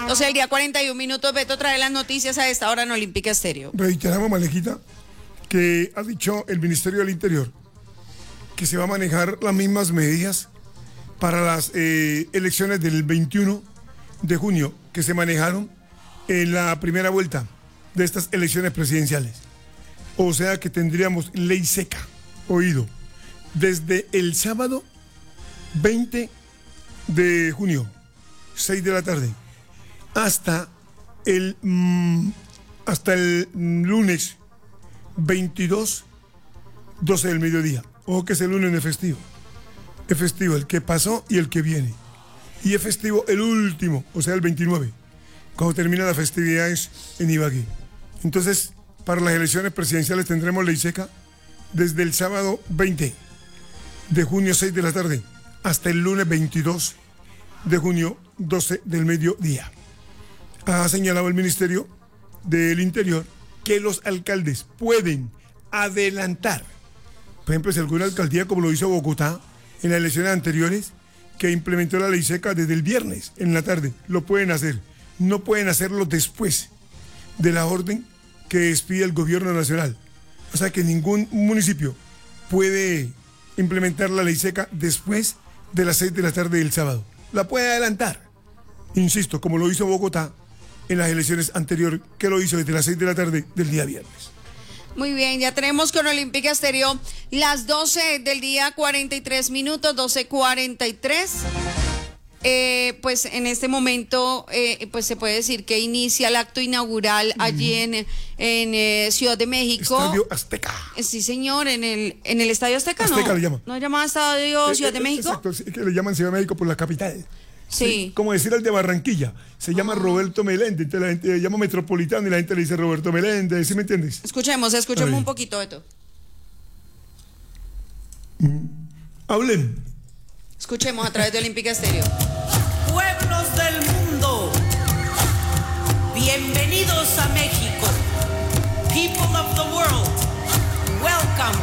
12 del día, 41 minutos. Beto trae las noticias a esta hora en Olímpica Estéreo. Reiteramos, Malejita, que ha dicho el Ministerio del Interior que se va a manejar las mismas medidas para las elecciones del 21 de junio que se manejaron en la primera vuelta de estas elecciones presidenciales. O sea que tendríamos ley seca, oído, desde el sábado 20 de junio, 6 de la tarde, hasta el lunes 22, 12 del mediodía. Ojo que es el lunes de festivo. Es festivo el que pasó y el que viene. Y es festivo el último, o sea, el 29, cuando terminan las festividades en Ibagué. Entonces, para las elecciones presidenciales tendremos ley seca desde el sábado 20 de junio, 6 de la tarde, hasta el lunes 22 de junio, 12 del mediodía. Ha señalado el Ministerio del Interior que los alcaldes pueden adelantar. Por ejemplo, si alguna alcaldía, como lo hizo Bogotá en las elecciones anteriores, que implementó la ley seca desde el viernes en la tarde, lo pueden hacer. No pueden hacerlo después de la orden que despide el gobierno nacional. O sea que ningún municipio puede implementar la ley seca después de las 6 de la tarde del sábado. La puede adelantar, insisto, como lo hizo Bogotá en las elecciones anteriores, que lo hizo desde las 6 de la tarde del día viernes. Muy bien, ya tenemos con Olímpica Estéreo las 12 del día, 43 minutos, 12:43. Pues en este momento, pues se puede decir que inicia el acto inaugural allí en Ciudad de México. Estadio Azteca. Sí, señor, en el Estadio Azteca, ¿no? Azteca le llaman. ¿No llama Estadio Ciudad de México? Exacto, es que le llaman Ciudad de México por la capital. Sí. Como decir el de Barranquilla, se llama Roberto Meléndez, entonces la gente le llama Metropolitano y la gente le dice Roberto Meléndez, ¿sí me entiendes? Escuchemos un poquito, Beto. Hablen. Escuchemos a través de Olímpica Estéreo. Pueblos del mundo, bienvenidos a México. People of the world, welcome.